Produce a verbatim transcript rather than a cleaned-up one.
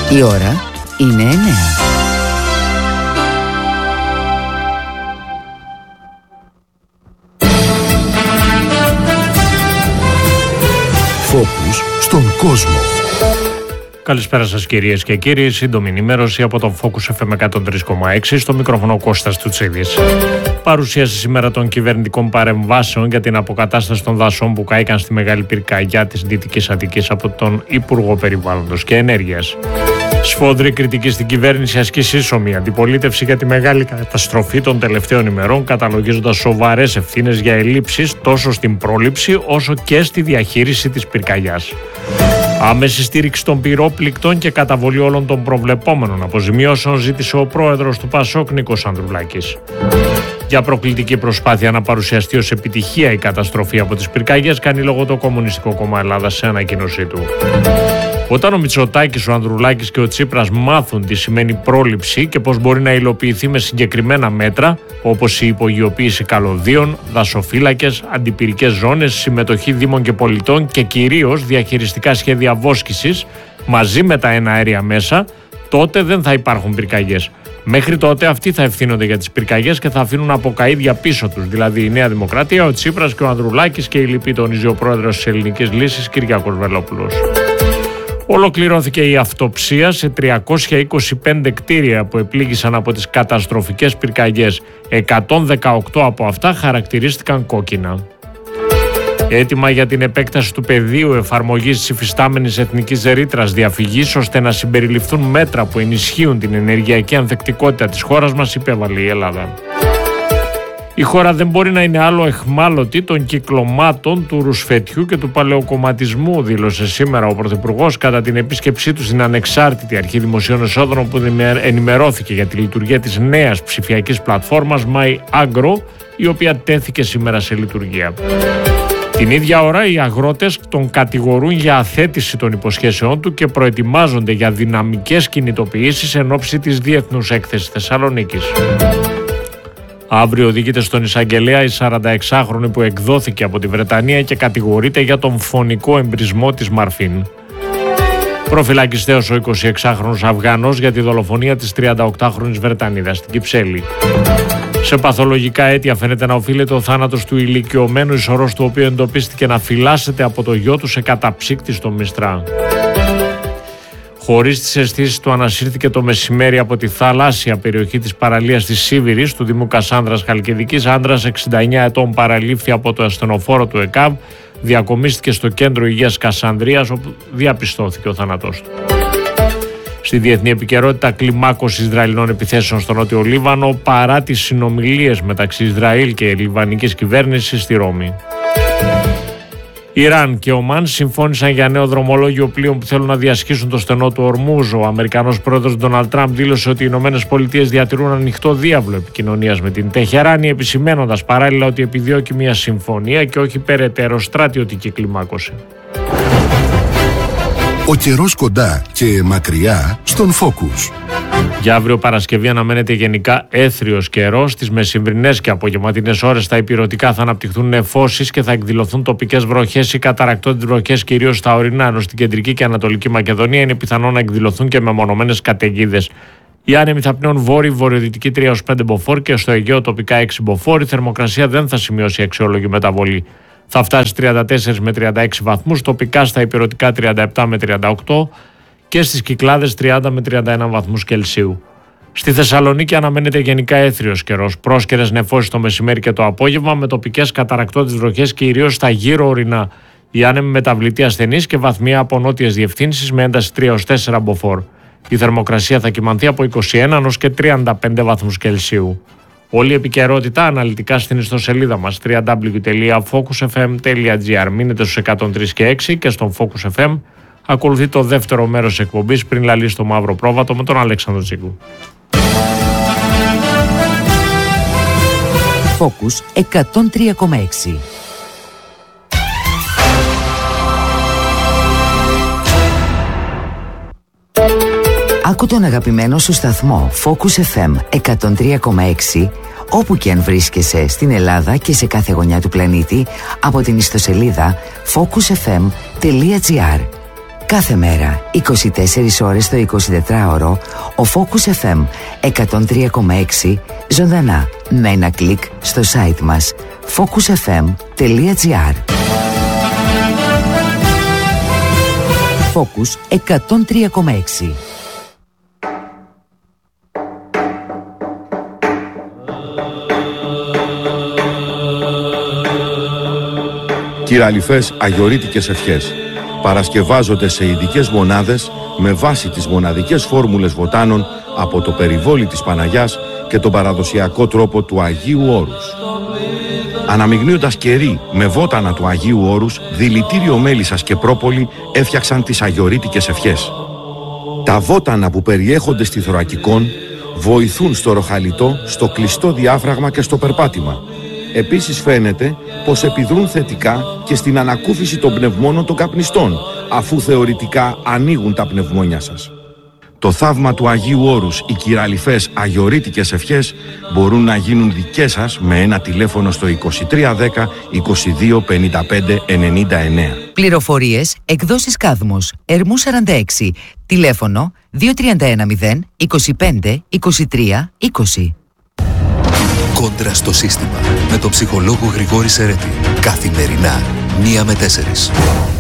Η ώρα είναι εννέα. Φόκους στον κόσμο. Καλησπέρα σας κυρίες και κύριοι, σύντομη ενημέρωση από τον Focus εφ εμ εκατόν τρία κόμμα έξι, στο μικρόφωνο Κώστας Τουτσίδης. Παρουσίαση σήμερα των κυβερνητικών παρεμβάσεων για την αποκατάσταση των δασών που κάηκαν στη Μεγάλη Πυρκαγιά της Δυτικής Αττικής από τον Υπουργό Περιβάλλοντος και Ενέργειας. Σφόδρη κριτική στην κυβέρνηση ασκεί σύσσωμη αντιπολίτευση για τη μεγάλη καταστροφή των τελευταίων ημερών, καταλογίζοντας σοβαρές ευθύνες για ελλείψεις τόσο στην πρόληψη όσο και στη διαχείριση της πυρκαγιάς. Άμεση στήριξη των πυρόπληκτων και καταβολή όλων των προβλεπόμενων αποζημιώσεων ζήτησε ο πρόεδρος του Πασόκ, Νίκος Ανδρουλάκης. Για προκλητική προσπάθεια να παρουσιαστεί ως επιτυχία η καταστροφή από τις πυρκαγιές, κάνει λόγο το Κομμουνιστικό Κόμμα Ελλάδας σε ανακοίνωσή του. Όταν ο Μητσοτάκης, ο Ανδρουλάκης και ο Τσίπρας μάθουν τι σημαίνει πρόληψη και πώς μπορεί να υλοποιηθεί με συγκεκριμένα μέτρα, όπως η υπογειοποίηση καλωδίων, δασοφύλακες, αντιπυρικές ζώνες, συμμετοχή δήμων και πολιτών και κυρίως διαχειριστικά σχέδια βόσκησης, μαζί με τα εναέρια μέσα, τότε δεν θα υπάρχουν πυρκαγιές. Μέχρι τότε αυτοί θα ευθύνονται για τις πυρκαγιές και θα αφήνουν αποκαΐδια πίσω τους, δηλαδή η Νέα Δημοκρατία, ο Τσίπρας και ο Ανδρουλάκης και η λυπή, τονίζει ο πρόεδρος της Ελληνικής Λύσης, Κυριάκος Βελόπουλος. Ολοκληρώθηκε η αυτοψία σε τριακόσια είκοσι πέντε κτίρια που επλήγησαν από τις καταστροφικές πυρκαγιές. εκατόν δεκαοκτώ από αυτά χαρακτηρίστηκαν κόκκινα. Έτοιμα για την επέκταση του πεδίου εφαρμογής της υφιστάμενης εθνικής ρήτρας διαφυγής, ώστε να συμπεριληφθούν μέτρα που ενισχύουν την ενεργειακή ανθεκτικότητα της χώρας μας, υπέβαλε η Ελλάδα. Η χώρα δεν μπορεί να είναι άλλο εχμάλωτη των κυκλωμάτων του ρουσφετιού και του παλαιοκομματισμού, δήλωσε σήμερα ο Πρωθυπουργός κατά την επίσκεψή του στην ανεξάρτητη αρχή δημοσίων εσόδων, όπου ενημερώθηκε για τη λειτουργία της νέας ψηφιακής πλατφόρμας MyAgro, η οποία τέθηκε σήμερα σε λειτουργία. Την ίδια ώρα οι αγρότες τον κατηγορούν για αθέτηση των υποσχέσεών του και προετοιμάζονται για δυναμικές κινητοποιήσεις εν ώψη της Διεθνούς Έκθεσης Θεσσαλονίκης. Αύριο οδηγείται στον εισαγγελέα η σαρανταεξάχρονη που εκδόθηκε από τη Βρετανία και κατηγορείται για τον φωνικό εμπρισμό της Μαρφίν. Προφυλακιστέος ο εικοσιεξάχρονος Αφγανός για τη δολοφονία της τριανταοκτάχρονης Βρετανίδας στην Κυψέλη. Σε παθολογικά αίτια φαίνεται να οφείλεται ο θάνατος του ηλικιωμένου, η σωρός του οποίου εντοπίστηκε να φυλάσσεται από το γιο του σε καταψύκτη στο Μιστρά. Χωρίς τις αισθήσεις του ανασύρθηκε το μεσημέρι από τη θαλάσσια περιοχή της παραλίας της Σίβηρης του Δήμου Κασάνδρας Χαλκιδικής. Άντρας εξήντα εννέα ετών παραλήφθη από το ασθενοφόρο του ΕΚΑΒ, διακομίστηκε στο Κέντρο Υγείας Κασανδρίας, όπου διαπιστώθηκε ο θάνατός του. Στη διεθνή επικαιρότητα, κλιμάκωση Ισραηλινών επιθέσεων στο Νότιο Λίβανο παρά τις συνομιλίες μεταξύ Ισραήλ και λιβανικής κυβέρνησης στη Ρώμη. Ιράν και Ομάν συμφώνησαν για νέο δρομολόγιο πλοίων που θέλουν να διασχίσουν το στενό του Ορμούζ. Ο Αμερικανός πρόεδρος Ντόναλντ Τραμπ δήλωσε ότι οι Ηνωμένες Πολιτείες διατηρούν ανοιχτό διάβλο επικοινωνίας με την Τεχεράνη, επισημαίνοντας παράλληλα ότι επιδιώκει μια συμφωνία και όχι περαιτέρω στρατιωτική κλιμάκωση. Ο καιρός κοντά και μακριά στον Focus. Για αύριο Παρασκευή αναμένεται γενικά έθριος καιρός. Στις μεσημβρινές και απογευματινές ώρες στα ηπειρωτικά θα αναπτυχθούν νεφώσεις και θα εκδηλωθούν τοπικές βροχές ή καταρρακτώδεις βροχές, κυρίως στα ορεινά, ενώ στην κεντρική και ανατολική Μακεδονία είναι πιθανό να εκδηλωθούν και μεμονωμένες καταιγίδες. Οι άνεμοι θα πνέουν βόρειο-βορειοδυτική τρία έως πέντε μποφόρ και στο Αιγαίο τοπικά έξι μποφόρ. Η θερμοκρασία δεν θα σημειώσει αξιόλογη μεταβολή. Θα φτάσει τριάντα τέσσερα με τριάντα έξι βαθμούς, τοπικά στα ηπειρωτικά τριάντα επτά με τριάντα οκτώ και στις Κυκλάδες τριάντα με τριάντα ένα βαθμούς Κελσίου. Στη Θεσσαλονίκη αναμένεται γενικά έθριος καιρός, πρόσκαιρες νεφώσεις το μεσημέρι και το απόγευμα, με τοπικές καταρρακτώδεις βροχές κυρίως στα γύρω ορεινά. Οι άνεμοι μεταβλητοί ασθενείς και βαθμία από νότιες διευθύνσεις με ένταση τρία έως τέσσερα μποφόρ. Η θερμοκρασία θα κυμανθεί από είκοσι ένα έως και τριάντα πέντε βαθμούς Κελσίου. Όλη η επικαιρότητα αναλυτικά στην ιστοσελίδα μας double-u double-u double-u τελεία focus f m τελεία g r. Μείνετε στους εκατόν τρία και έξι και στον Focus εφ εμ. Ακολουθεί το δεύτερο μέρος της εκπομπής πριν λαλεί στο μαύρο πρόβατο με τον Αλέξανδρο Τσίγκου. Focus εκατόν τρία κόμμα έξι. Άκου τον αγαπημένο σου σταθμό Focus εφ εμ εκατόν τρία κόμμα έξι όπου και αν βρίσκεσαι στην Ελλάδα και σε κάθε γωνιά του πλανήτη από την ιστοσελίδα focus f m τελεία g r. Κάθε μέρα, είκοσι τέσσερις ώρες το εικοσιτετράωρο, ο Focus εφ εμ εκατόν τρία κόμμα έξι ζωντανά με ένα κλικ στο site μας focus f m τελεία g r. Focus εκατόν τρία κόμμα έξι. Κυραλιφές αγιορείτικες ευχές παρασκευάζονται σε ειδικές μονάδες με βάση τις μοναδικές φόρμουλες βοτάνων από το περιβόλι της Παναγιάς και τον παραδοσιακό τρόπο του Αγίου Όρους. Αναμειγνύοντας κερί με βότανα του Αγίου Όρους, δηλητήριο μέλισσας και πρόπολη έφτιαξαν τις αγιορείτικες ευχές. Τα βότανα που περιέχονται στη θωρακικόν βοηθούν στο ροχαλιτό, στο κλειστό διάφραγμα και στο περπάτημα. Επίσης φαίνεται πως επιδρούν θετικά και στην ανακούφιση των πνευμόνων των καπνιστών, αφού θεωρητικά ανοίγουν τα πνευμόνια σας. Το θαύμα του Αγίου Όρους, οι κυραλιφές αγιορείτικες ευχές μπορούν να γίνουν δικές σας με ένα τηλέφωνο στο είκοσι τρία δέκα είκοσι δύο πενήντα πέντε ενενήντα εννέα. Πληροφορίες, εκδόσεις Κάδμος, Ερμού σαράντα έξι, τηλέφωνο δύο τρία ένα μηδέν είκοσι πέντε είκοσι τρία είκοσι. Κόντρα στο σύστημα με τον ψυχολόγο Γρηγόρη Σερέτη. Καθημερινά, μία με τέσσερις.